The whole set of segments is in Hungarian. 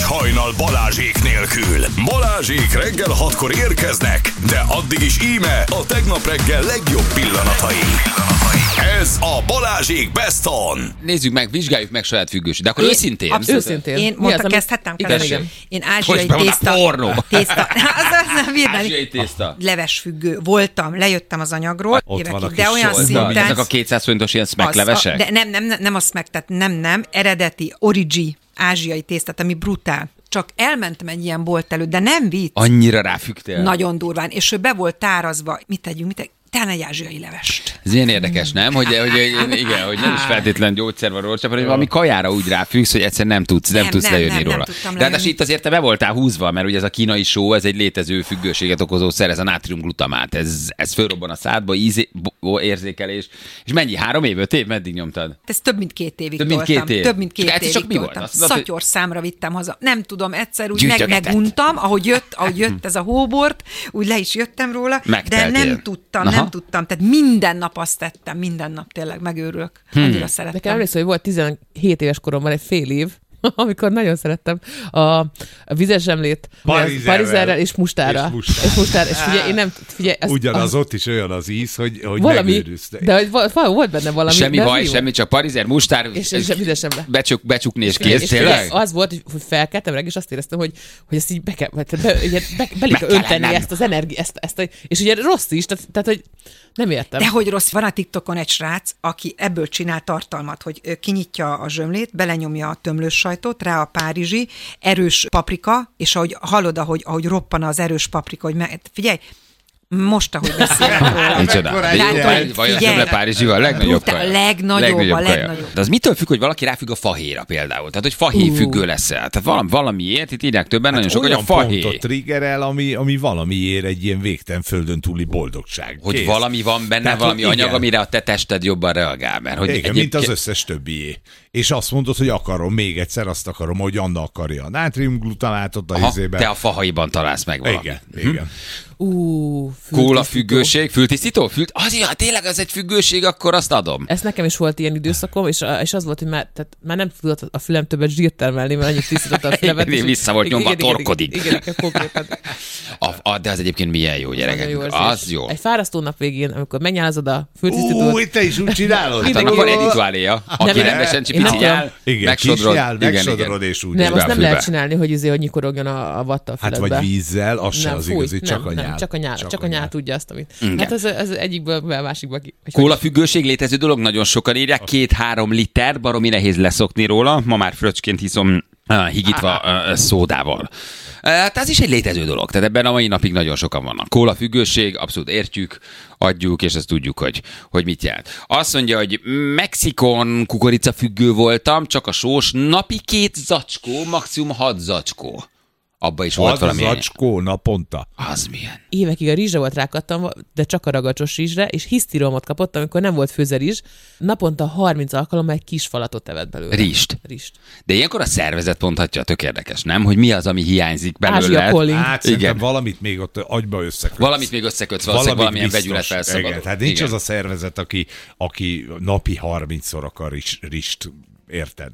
hajnal Balázsék nélkül. Balázsék reggel 6-kor érkeznek, de addig is íme a tegnap reggel legjobb pillanatai. Ez a Balázsék Best On. Nézzük meg, vizsgáljuk meg saját függőség. De akkor őszintén. Őszintén. Én mondta, kezdhettem? Igen. Én ázsiai tészta. Ázsiai tészta. Levesfüggő voltam, lejöttem az anyagról. Ott van de olyan szinten... Ezek a 200 forintos ilyen smack levesek? De nem a smack, tehát nem. Eredeti, origi, ázsiai tésztát, ami brutál. Csak elmentem egy ilyen bolt előtt, de nem vicc. Annyira ráfügtél? Nagyon durván. És ő be volt tárazva. Mit tegyünk? Talán egy ázsiai levest. Ez ilyen érdekes, nem? Hogy nem is feltétlen gyógyszer van róla, hanem valami kajára úgy ráfüggsz, hogy egyszer nem tudsz lejönni róla. De hát itt azért te be voltál húzva, mert ugye ez a kínai só, ez egy létező függőséget okozó szer, ez a nátriumglutamát. Ez fölrobban a szádba, érzékelés. És mennyi? 3 év, 5 év? Meddig nyomtad? Ez több mint 2 évig Több mint 2 év. Több mint 2 évig csak mi volt? toltam. Azt mondod, Szatyorszámra vittem haza. Nem tudom, egyszer úgy meguntam, ahogy jött ez a hóbort, úgy le is jöttem róla, de nem tudtam. Tehát minden nap azt tettem, minden nap tényleg megőrülök. Annyira szerettem. Nekem emlékszem, hogy volt 17 éves koromban egy fél év, amikor nagyon szerettem a vizes zsemlét parizerrel és mustára. És figyelj, ugyanaz ott is olyan az íz, hogy valami, megőrülsz. De hogy volt benne valami. Semmi baj, semmi, csak parizer, mustár, és vizes zsemle. Becsukni és kész, tényleg? Az volt, hogy felkeltem reggel, és azt éreztem, hogy ezt így be kell önteni ezt az energiát, és ugye rossz is, tehát hogy nem értem. De hogy rossz, van a TikTokon egy srác, aki ebből csinál tartalmat, hogy kinyitja a zsömlét, belenyomja a tömlős sajtot, rá a párizsi, erős paprika, és ahogy hallod, ahogy roppan az erős paprika, hogy figyelj, most, ahogy beszélek róla. Micsoda? Vagy a zsömle párizsival? A legnagyobb kaja. A legnagyobb. De az mitől függ, hogy valaki ráfügg a fahéjra például? Tehát, hogy fahéj függő lesz-e? Tehát valamiért, itt írják többen, nagyon sok, hogy a fahéj. Pontot triggerel, ami valamiért egy ilyen végtelen földön túli boldogság. Hogy valami van benne, tehát, valami anyag, amire a te tested jobban reagál. Mert, hogy igen, mint az összes többié. És azt mondod, hogy akarom még egyszer, azt akarom, hogy Anna akarja a nátriumglutamátot a izébe. Te a fahéjban találsz meg valamit. Igen. Kóla függőség, fültisztító? Tényleg ez egy függőség, akkor azt adom. Ez nekem is volt ilyen időszakom, és az volt, hogy már nem tudott a fülem többet zsírt termelni, mert annyit tisztította a fülemet. Vissza volt nyomva, torkodik. Igen, nekem konkrétan. De az egyébként milyen jó, gyerekek. Az jó. Egy fárasztó nap végén, amikor megnyálazod a fültisztítót. Te is úgy csinálod? Hát annak van egy rituáléja, aki rendesen csipiciál, megsodrod és úgy. Nem, azt nem lehet csinálni, hogy nyikorogjon a vatta a füledbe. Hát vagy vízzel, az se az igazi, csak a nyál. Csak a nyál tudja azt, amit. Hát ez egyikből a másikba. Kólafüggőség létező dolog, nagyon sokan írják, 2-3 liter, baromi nehéz leszokni róla, ma már fröccsként hiszom higítva szódával. Hát ez is egy létező dolog, tehát ebben a mai napig nagyon sokan vannak. Kólafüggőség, abszolút értjük, adjuk, és ezt tudjuk, hogy mit jelent. Azt mondja, hogy Mexikon kukoricafüggő voltam, csak a sós, napi 2 zacskó, maximum 6 zacskó. Abba is volt valami. 6 zacskó naponta. Az milyen? Évekig a rizsre volt rákattam, de csak a ragacsos rizsre, és hisztiromot kapott, amikor nem volt főzerizs. Naponta 30 alkalommal egy kis falatot evett belőle. Rist. De ilyenkor a szervezet mondhatja, tök érdekes, nem? Hogy mi az, ami hiányzik belőle. Hát igen. Valamit még ott agyba összekötsz. Valamit még összekötsz, valószínűleg valamilyen vegyület felszabadul. Hát nincs az a szervezet, aki napi 30-szor akar rist, érted?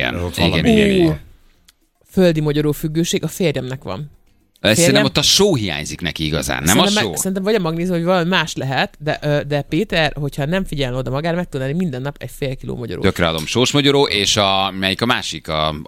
Igen. Földi magyaró függőség, a férjemnek van. Szerintem ott a só hiányzik neki igazán, nem a só? Szerintem vagy a magnézium, vagy valami más lehet, de Péter, hogyha nem figyelne oda magára, meg tudná minden nap egy fél kiló magyarót. Tökre adom. Sós magyaró, és melyik a másik?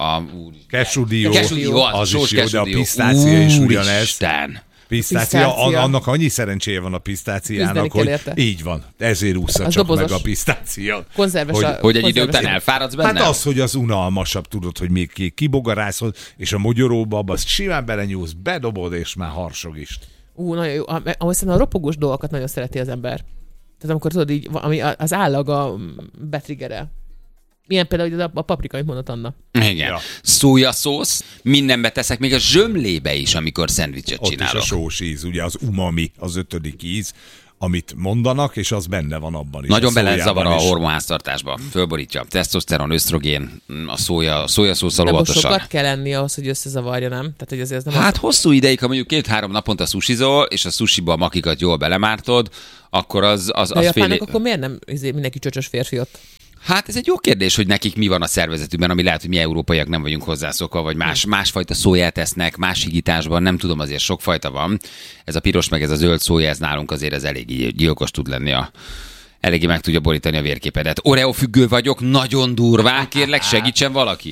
Kesúdió. Az is jó, de a pisztácia is ugyanez. Isten. Pisztácia, annak annyi szerencséje van a pisztáciának, hogy így van. Ezért ússza csak dobozos. meg a pisztácia. Hogy egy idő után elfáradsz benne? Hát az, hogy az unalmasabb, tudod, hogy még kibogarászod, és a magyaróba abba simán belenyúlsz, bedobod, és már harsog is. Nagyon jó. Ahogy szerintem a ropogós dolgokat nagyon szereti az ember. Tehát amikor tudod így, ami az állaga betriggerel. Milyen például a paprika, amit mondott Anna. Igen. Ja. Szójaszósz, mindenbe teszek, még a zsömlébe is, amikor szendvicset csinálok. Ott is a sós íz, ugye az umami, az 5. íz, amit mondanak, és az benne van abban is. Nagyon belezavar a hormonháztartásba. Fölborítja. Tesztoszteron, ösztrogén, a szójaszószal óvatosan. De sokat kell enni ahhoz, hogy összezavarja, nem? Tehát, hogy azért nem hát hosszú ideig, ha mondjuk 2-3 naponta sushizol, és a sushiba a makikat jól belemártod, akkor az fél... japánok akkor miért nem mindenki csöcsös férfi ott? Hát ez egy jó kérdés, hogy nekik mi van a szervezetükben, ami lehet, hogy mi európaiak nem vagyunk hozzászokva, vagy másfajta szóját esznek, más higításban, nem tudom, azért sokfajta van. Ez a piros meg ez a zöld szója, ez nálunk azért ez elég gyilkos tud lenni eléggé meg tudja borítani a vérképedet. Oreo függő vagyok, nagyon durván, kérlek, segítsen valaki.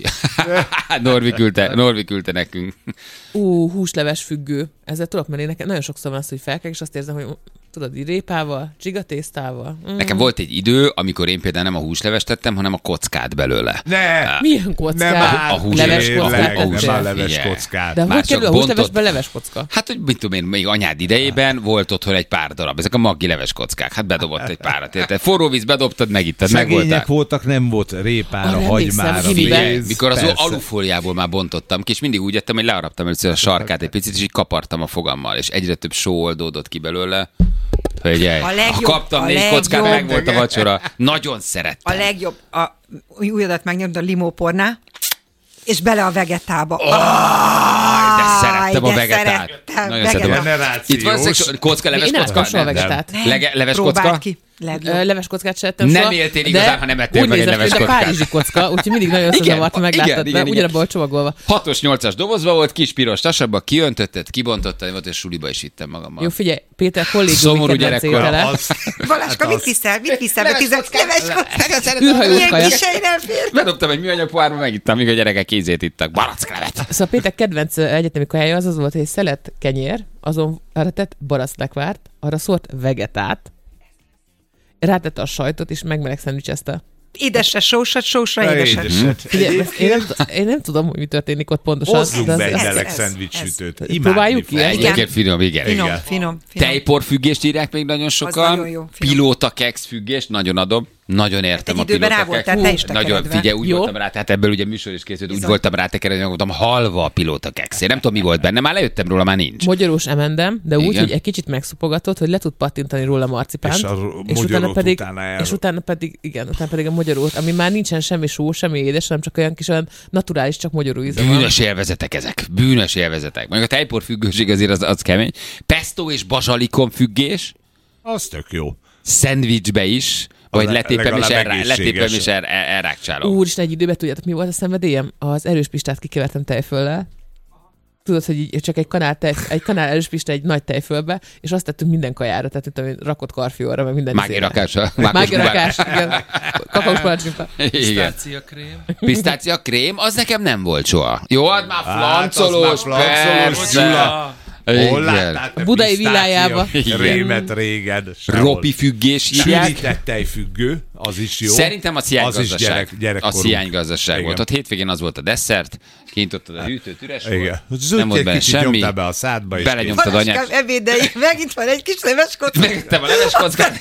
Norvi küldte nekünk. Húsleves függő. Ezzel tudok menni, nekem nagyon sokszor van az, hogy felkelek, és azt érzem, hogy tudod, így répával, csigatésztával. Nekem volt egy idő, amikor én például nem a húslevest tettem, hanem a kockát belőle. Milyen kockát? A leves kockát? Nem a leves kockát. De hogy kerül a húslevesben leves kocka? Hát, hogy mit tudom én, még anyád idejében volt otthon egy pár darab. Ezek a maggi leves kockák. Hát bedobott egy párat. Érted? Forró víz bedobtad, megittad, Szegények voltak, nem volt répára, hagymára. Mikor az alufóliából már bontottam ki, és mindig úgy ettem, hogy learaptam először a sarkát egy picit, és így kapartam a fogammal, és egyre több só oldódott ki belőle. Ha kaptam 4 kockát, meg volt a vacsora. Nagyon szerettem. A legjobb, újadat megnyomd a limópornál, és bele a vegetába. De szerettem a vegetát. Nagyon szerettem. Itt van kocka, leves kocka? Leves kocka? Leves kockát se ettem Nem éltél igazán, ha nem ettél meg egy leves kockát. De párizsi kocka, úgyhogy mindig nagyon összezavart, ha meglátod, de ugyanabban a csomagolva. 6-os, 8-as dobozba volt, kis piros tasakba, kiöntötted, kibontottad, volt, és suliba is vittem magammal. Jó, figyelj, Péter kollégiumi kedvenc étele. Baláska, mit viszel? Mit viszel? Leves kockát? Űrhajós kaja. Bedobtam egy műanyag pohárba, megittam, míg a gyerekek kézét ittak. Baracklevet. Szóval Péter kedvenc egyetemi kajája az volt, hogy egy szelet kenyér, azon arra tett baracklevárt, arra szórt vegetát, rátette a sajtot, és megmeleg szendvicsezte. Édesre, sósra, édeset. Én nem tudom, hogy mi történik ott pontosan. Hozzunk be egy meleg szendvicssütőt. Próbáljuk ki? Egyébként finom, igen. Finom. Tejporfüggést írják még nagyon sokan. Pilóta keksz függést, nagyon adom. Nagyon értem a pilóta keksz. Nagyon, figyelj, úgy voltam rá, tehát ebből ugye műsor is készült, úgy voltam rá tekeredni, hogy voltam halva a pilóta keksz. Én nem tudom, mi volt benne, már lejöttem róla, már nincs. Magyarós emendem, de úgy, hogy egy kicsit megszopogatott, hogy le tud pattintani róla marcipánt. És utána pedig a magyarót, ami már nincsen semmi só, semmi édes, hanem csak olyan kis olyan naturális, csak magyaró íze van. Bűnös élvezetek ezek. Bűnös élvezetek. Mondjuk a tejpor függőség azért az kemény. Pesto és bazsalikom függés. Az tök jó. Szendvicsbe is. Vagy letépem és elrákcsálom. Úristen, egy időben tudjátok, mi volt a szenvedélyem? Az erős pistát kikevertem tejföllel. Tudod, hogy csak egy kanál erős pista egy nagy tejfölbe, és azt tettünk minden kajára, tehát rakott karfióra, meg minden. Mágirakás. Igen. Kakaós palacsinta. Pisztácia krém. Pisztácia krém, az nekem nem volt soha. Jó, hát már flancolós, persze. Hol látták a budai villájába. Rémet régen. Ropi függés írják. Sűrített tejfüggő, az is jó. Szerintem a sziánygazdaság. A sziánygazdaság volt. Ott hétvégén az volt a desszert, kintottad a hűtőt, üres volt. Nem volt benne semmi. Be a szádba, és belenyomtad anyát. Ebédeig, megint van egy kis leves kocka. Megittem a leves kockát.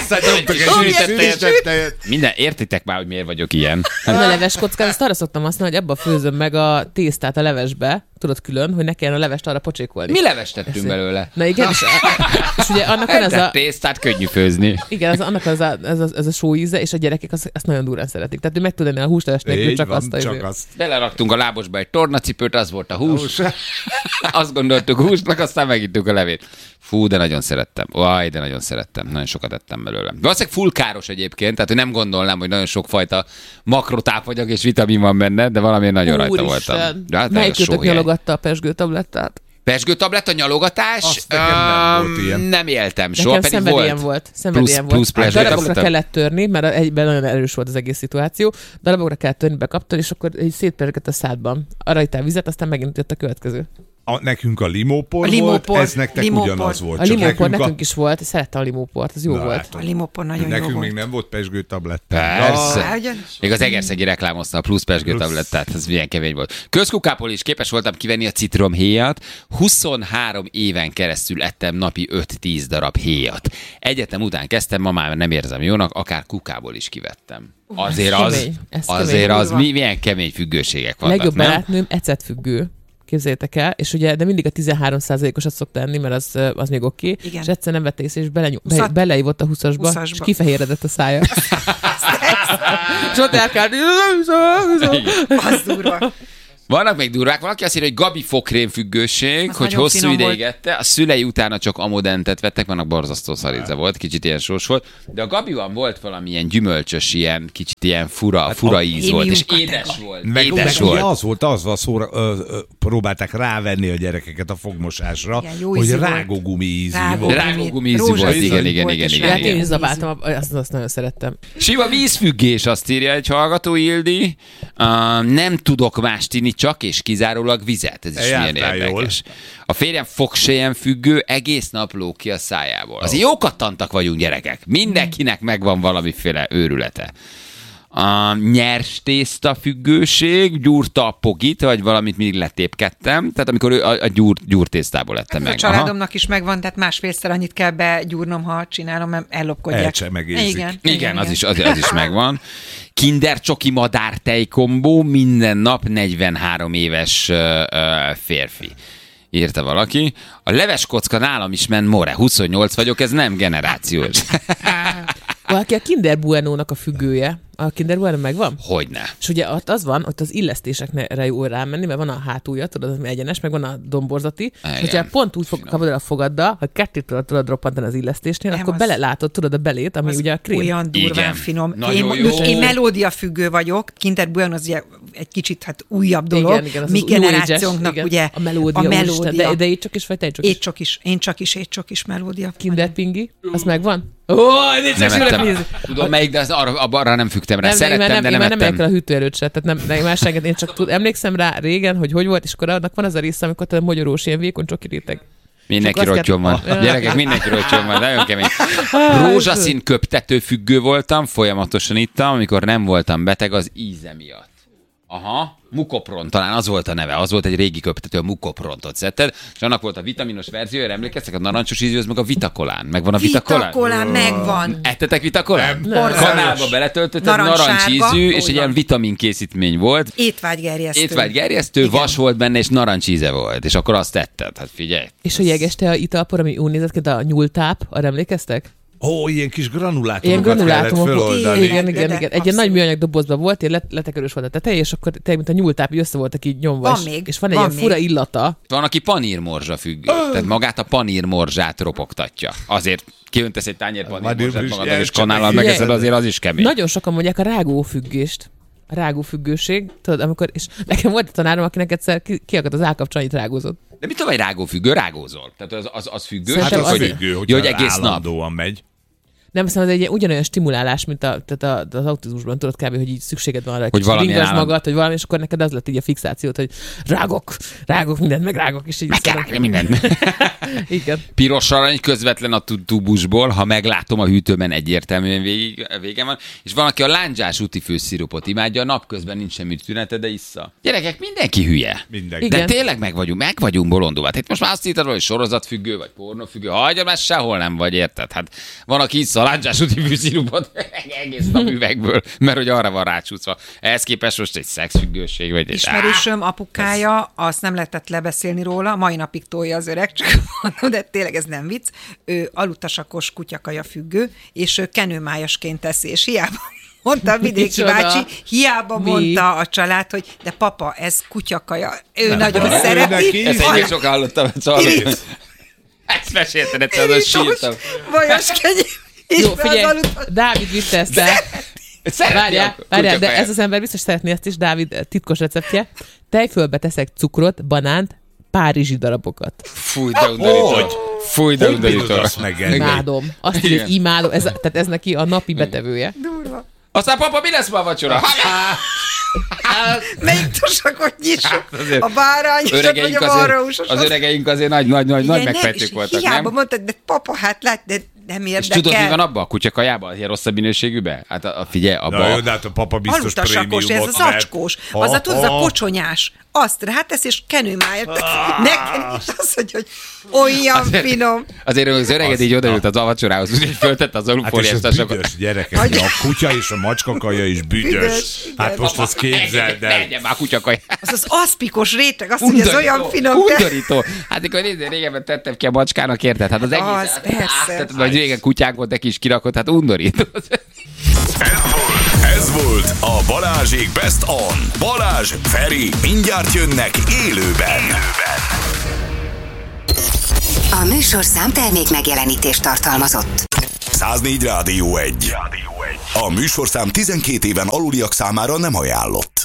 Minden, értitek már, hogy miért vagyok ilyen. Én a leves kockát, azt arra szoktam használni, hogy ebbe főzöm meg a tésztát a levesbe, tudod külön, hogy ne kelljen a levest arra pocsékolni. Mi levest tettünk belőle? Na igen, és ugye annak van ez a... tésztát könnyű főzni. Igen, annak ez a só íze, és a gyerekek azt nagyon durán szeretik. Tehát ő meg tud enni a húsleves nélkül, csak azt. Beleraktunk a lábosba egy tornacipőt, az volt a hús. Azt gondoltuk húsnak, aztán megittük a levét. Fú, de nagyon szerettem. Vaj, de nagyon szerettem. Nagyon sokat ettem belőle. Valószínűleg full káros egyébként, tehát hogy nem gondolnám, hogy nagyon sokfajta makrotápanyag és vitamin van benne, de valami nagyon rajta voltam. Hát, melyikőtök nyalogatta a pezsgőtablettát? Pezsgőtabletta, nyalogatás? Nem éltem soha, nekem pedig volt. Plusz darabokra kellett törni, mert egyben nagyon erős volt az egész szituáció. Darabokra kellett törni, bekaptad, és akkor így szétpezsgett a szádban. Arra ittál vizet, aztán megint jött a következő. Nekünk a limópor volt, ez nektek ugyanaz volt. A limópor nekünk is volt, szerettem a limóport, az jó volt. A limópor nagyon jó volt. Nekünk még nem volt pezsgőtablett. Persze. Még az Egerszegi reklámozta a plusz pezsgőtablettát, ez milyen kemény volt. Közkukából is képes voltam kivenni a citromhéjat. 23 éven keresztül ettem napi 5-10 darab héjat. Egyetem után kezdtem, ma már nem érzem jónak, akár kukából is kivettem. Azért az milyen kemény függőségek vannak, legjobb nem? barátnőm ecetfüggő. Képzeljétek el, és ugye, de mindig a 13%-osat szokta enni, mert az még oké. És egyszer nem vette észre, és beleívott a 20-asba, és kifehéredett a szája. És ott elkárt, az durva. Vannak még durvák, valaki azt írja, hogy Gabi fokrém függőség, Az hogy nagyon hosszú finom ideig volt. ette, a szülei utána csak amodentet vettek, vannak borzasztó szaríze volt, kicsit ilyen sós volt, de a Gabiban volt valamilyen gyümölcsös, ilyen kicsit ilyen fura íz volt, és prémium édes kategória. volt. Meg Édes ugye volt. próbálták rávenni a gyerekeket a fogmosásra, Igen, jó hogy ízű volt. rágógumi ízű Rágógumi. volt. Rágógumi ízű Rózsaszín volt, igen, volt, igen, és igen, Hát én igen. is zabáltam, azt nagyon szerettem. Sima vízfüggés, azt írja egy hallgató, Ildi. Nem tudok mást inni, csak és kizárólag vizet. Ez is milyen Jártál érdekes. A férjem fogsejjen függő, egész nap lóg ki a szájából. Azért jókat tantak vagyunk, gyerekek. Mindenkinek megvan valamiféle őrülete. A nyers tészta függőség, gyúrta a pogit, vagy valamit mindig letépkedtem. Tehát amikor a gyúrtésztából ettem Ez meg. a családomnak is megvan, tehát másfélszer annyit kell begyúrnom, ha csinálom, mert ellopkodják. Elcsemegézik. Igen, az is megvan. Kinder csoki madár tejkombó, minden nap 43 éves férfi. Írta valaki. A leveskocka nálam is ment more. 28 vagyok, ez nem generációs. Valaki a Kinder Bueno-nak a függője. A Kinder Bueno megvan? Hogyne. És ugye ott az van, ott az illesztésekre jó rámenni, mert van a hátulja, tudod, az egyenes, meg van a domborzati. És hogyha pont úgy kapod el a fogaddal, hogy ketté tudod roppantani az illesztésnél, Nem, akkor az- belelátod, tudod, a belét, ami ugye a krém. Olyan durván Igen. finom. Nagyon Én, jó. én melódia függő vagyok. Kinder Bueno az ugye egy kicsit újabb dolog. Igen, az Mi az new generációnknak age-es, ugye a melódia. Úristen, de étcsok is, vagy tejcsok is? Étcsok is melódia. Kinder Pingi, az megvan? Ó, Nem ettem. Tudom melyik, de arra nem fügtem rá. Szerettem, de nem nem megyek el a ettem. hűtőerőt se, tehát nem más enged, én csak emlékszem rá régen, hogy volt, és akkor annak van az a része, amikor te magyarós ilyen vékony csoki réteg. Mindenki Csak azt rottyon van. kell- Gyerekek, mindenki rottyon van. Nagyon kemény. Rózsaszín köptető függő voltam, folyamatosan ittam, amikor nem voltam beteg az íze miatt. Aha, Mukopron, talán az volt a neve, az volt egy régi köptető, a Mukoprontot szedted, és annak volt a vitaminos verziója, emlékeztek, a narancsos ízű, az meg a Vitakolán. Megvan a Vitakolán? Vitakolán megvan. Ettetek Vitakolán? Nem. Kanálba beletöltötted, Narancssárga. narancsízű, és egy Úgy ilyen van. vitaminkészítmény volt. Étvágygerjesztő. Étvágygerjesztő, vas volt benne, és narancsíze volt, és akkor azt tetted. Hát figyelj. És a jeges tea italpor, ami úgy nézett ki, de a nyúltáp, arra emlékeztek? Ó, ilyen kis Ilyen granulátumokat kellett granulátumok. föloldani. Igen. Egy ilyen abszolút. nagy műanyag dobozban volt, ilyen letekerős volt a teteje, és akkor te, mint a nyúltáp, így össze voltak így nyomva. Van és- még, És van egy van ilyen fura még. illata. Van, aki panírmorzsa függő. Tehát magát a panírmorzsát ropogtatja. Azért kiöntesz egy tányér panírmorzsát Majd magadnak, és is kanállal elcsepeg. megeszed, azért az is kemény. Nagyon sokan mondják a rágófüggést. A rágófüggőség, tudod, amikor, és nekem volt egy tanárom, akinek egyszer kiakadt az állkapcsa, annyit rágózott. De mit tudom, hogy rágófüggő? Rágózol. Tehát az függő. Hát Szerintem az az- függő, Jó, hogyha hogy egész nap. állandóan megy. Nem hiszem, ez egy ugyanolyan stimulálás, mint az autizmusban, tudod kb., hogy így szükséged van arra, hogy valamilyen ringasd állam- magad, hogy valami, és akkor neked az lett így a fixációt, hogy rágok mindent, meg rágok, és így Meg kell rágni mindent. Igen. Piros arany közvetlen a tubusból, ha meglátom a hűtőben, egyértelműen vége van. És van, aki a lándzsás útifőszirupot imádja, napközben nincs semmi tünete, de issza. Gyerekek, mindenki hülye. Mindenki. De Igen. tényleg meg vagyunk bolondulva. Hát itt most már azt hittad, hogy sorozatfüggő, vagy pornófüggő. Hagyja, már sehol nem vagy, érted? Hát van, aki issza a lándzsás útifőszirupot egész nap üvegből, mert hogy arra van rácsúszva. Ehhez képest most egy szexfüggőség, vagy egy... Ismerősöm apukája, azt nem lehetett lebeszélni róla, mai napig tolja az öreg, csak mondom, de tényleg ez nem vicc. Ő alutasakos kutyakaja függő, és ő kenőmájasként teszi, és hiába mondta a vidéki Micsoda? bácsi, hiába Mi? mondta a család, hogy de papa, ez kutyakaja. Ő nagyon baj, ő szereti. neki. Ezt Van- egyébként sok hallottam, ezt mesélted egyszer, az sírtam. Vajas kenyér. Jó, figyelj, Dávid vitte ezt el. Várjál, de ez az ember biztos szeretné ezt is, Dávid titkos receptje. Tejfölbe teszek cukrot, banánt, párizsi darabokat. Fúj, de undorító. Fúj, de Hogy undorító. bírod azt megenni? Imádom. Azt írja, hogy imádom. Tehát ez neki a napi betevője. Durva. Aztán papa, mi lesz ma a vacsora? Melyik tosakot nyissuk? azért A bárányosat, vagy Öregeink a azért, marhaúsosat? az öregeink azért nagy Igen, nem, megfejtők és voltak, hiába nem? mondtad, de papa, hát lát, de nem És érdekel. tudod, mi van abban? A kutyakajában? Ilyen rosszabb minőségűben? Hát figyelj, Na jó, abban... de hát a papa biztos Alutasakos, ez prémiumot az vett. acskós, az a tudod, az a kocsonyás. Azt rátesz, és kenőmáját. Nekem is az, hogy olyan finom. Azért az öreged így odaült az avacsorához, úgyhogy föltette az Hát és alufóliást. ez büdös, gyerekek. Hagyj- A kutya és a macskakaja is büdös. Büdös, Hát igen. most azt képzeld el. Menjen már a kutyakaját. Az az aszpikos réteg, azt mondja, ez olyan finom. De... Undorító. Hát akkor nézd, régebben tettem ki a macskának, érted? Hát az egész... Az, persze. Tehát, vagy régen kutyánk volt, neki is kirakott, hát undorító. Ez volt a Balázsék Best On. Balázs, Feri, mindjárt jönnek élőben. A műsorszám termék megjelenítést tartalmazott. 104 Rádió 1. A műsorszám 12 éven aluliak számára nem ajánlott.